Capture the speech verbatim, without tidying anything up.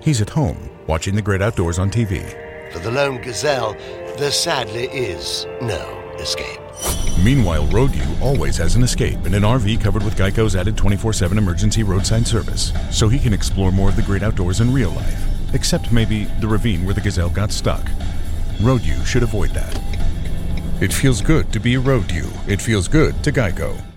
He's at home, watching the great outdoors on T V. For the lone gazelle, there sadly is no escape. Meanwhile, Roadview always has an escape in an R V covered with Geico's added twenty-four seven emergency roadside service, so he can explore more of the great outdoors in real life, except maybe the ravine where the gazelle got stuck. Roadview should avoid that. It feels good to be a Roadview. It feels good to Geico.